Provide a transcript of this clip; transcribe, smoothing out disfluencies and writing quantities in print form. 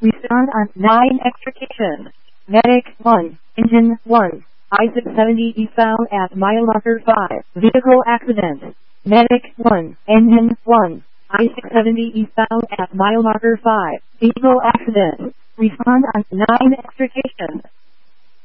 Respond on 9 extrication. Medic 1, Engine 1, I-670 found at mile marker 5. Vehicle accident. Medic 1, Engine 1, I-670 found at mile marker 5. Vehicle accident. Respond on 9 extrication.